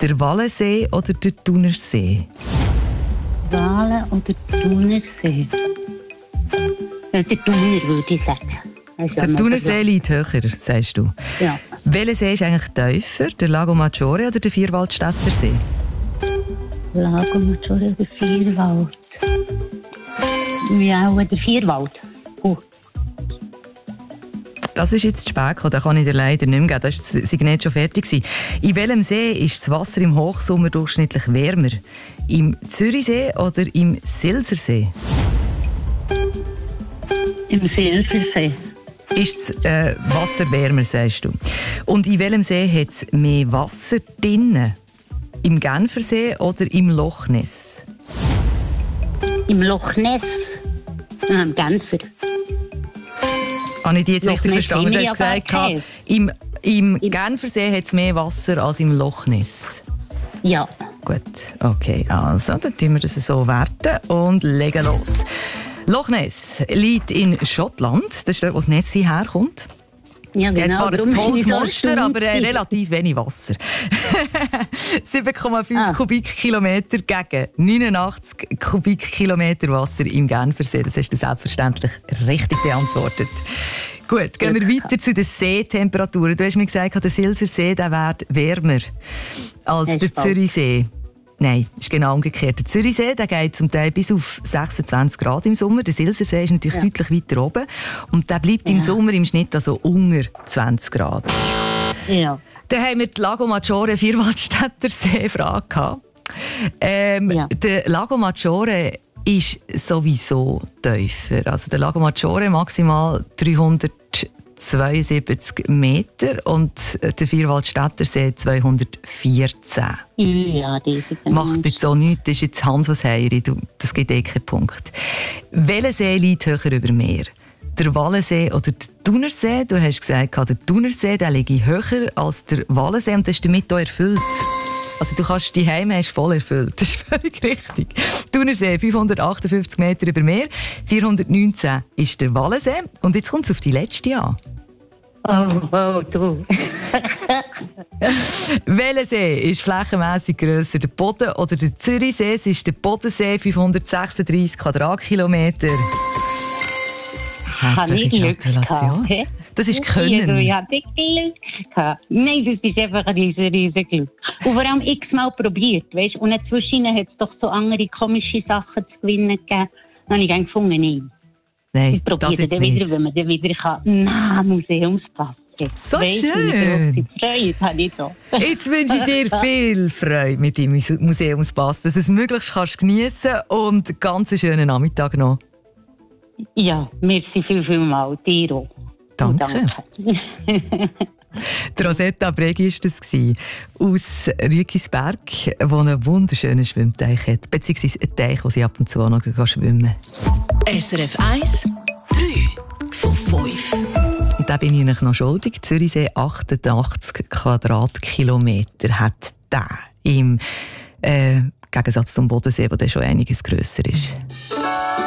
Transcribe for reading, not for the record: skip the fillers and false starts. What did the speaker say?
Der Wallensee oder der Thunersee? Wale oder Thunersee? Der Thuner, würde ich sagen. Der Thunersee liegt höher, sagst du. Ja. Welcher See ist eigentlich tiefer? Der Lago Maggiore oder der Vierwaldstätter See? Lago Maggiore oder Vierwald? Ja, der Vierwald. Das ist jetzt zu spät gekommen, den kann ich dir leider nicht mehr geben. Das war nicht schon fertig gewesen. In welchem See ist das Wasser im Hochsommer durchschnittlich wärmer? Im Zürichsee oder im Silsersee? Im Silsersee. Ist das Wasser wärmer, sagst du. Und in welchem See hat es mehr Wasser drinnen? Im Genfersee oder im Loch Ness? Im Loch Ness. Im Genfer. Habe ich dich jetzt richtig verstanden? Du hast gesagt, im Genfersee hat es mehr Wasser als im Loch Ness. Ja. Gut, okay. Also, dann tun wir das so werten und legen los. Loch Ness liegt in Schottland. Das ist dort, wo das Ness herkommt. Ja, genau. Der hat zwar ein tolles Monster, aber relativ wenig Wasser. 7,5 Kubikkilometer gegen 89 Kubikkilometer Wasser im Genfersee. Das hast du selbstverständlich richtig beantwortet. Gut, gehen wir weiter zu den Seetemperaturen. Du hast mir gesagt, der Silsersee wäre wärmer als der Zürichsee. Nein, ist genau umgekehrt. Der Zürichsee geht zum Teil bis auf 26 Grad im Sommer. Der Silsersee ist natürlich deutlich weiter oben. Und der bleibt im Sommer im Schnitt also unter 20 Grad. Ja. Dann haben wir die Lago Maggiore Vierwaldstätter See-Frage gehabt. Der Lago Maggiore ist sowieso tiefer. Also der Lago Maggiore maximal 372 Meter und der Vierwaldstätter See 214. Ja, macht jetzt auch nichts, das ist jetzt Hans was Heiri, das gibt keinen Punkt. Welcher See liegt höher über Meer? Der Wallensee oder der Thunersee? Du hast gesagt, der Thunersee der liegt höher als der Wallensee und das ist damit auch erfüllt. Also du kannst die Heime voll erfüllt. Das ist völlig richtig. Thunersee 558 Meter über Meer, 419 ist der Wallensee. Und jetzt kommt es auf die letzte an. Oh, du. Welcher See ist flächenmässig grösser, der Boden oder der Zürichsee? Es ist der Bodensee, 536 Quadratkilometer. Herzliche Gratulation. Das ist Können. Ich hatte Glück gehabt. Nein, das ist einfach ein riesen Glück. Und vor allem x-mal probiert, weißt? Und dazwischen hat es doch so andere komische Sachen zu gewinnen gegeben. Dann habe ich gefunden, nein. Nein, ich probiere dann wieder, wenn man dann wieder kann. Nein, Museumspass. So schön. Freude habe ich so. Jetzt wünsche ich dir viel Freude mit deinem Museumspass, dass du es möglichst geniessen kannst und ganz einen schönen Nachmittag noch. Ja, merci vielmals. Dir auch. Danke. Die Rosetta Bregi war das aus Rügisberg, wo einen wunderschönen Schwimmteich hat. Beziehungsweise einen Teich, wo sie ab und zu auch noch schwimmen kann. SRF 1, 3 von 5. Und da bin ich noch schuldig. Zürichsee 88 Quadratkilometer hat der im Gegensatz zum Bodensee, der schon einiges grösser ist.